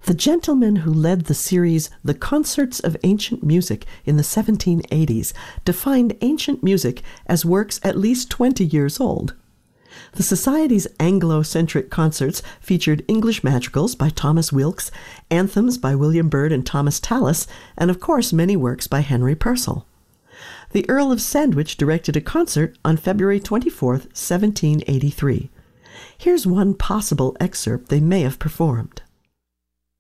The gentleman who led the series The Concerts of Ancient Music in the 1780s defined ancient music as works at least 20 years old. The Society's Anglo-centric concerts featured English madrigals by Thomas Wilkes, anthems by William Byrd and Thomas Tallis, and of course many works by Henry Purcell. The Earl of Sandwich directed a concert on February 24, 1783. Here's one possible excerpt they may have performed.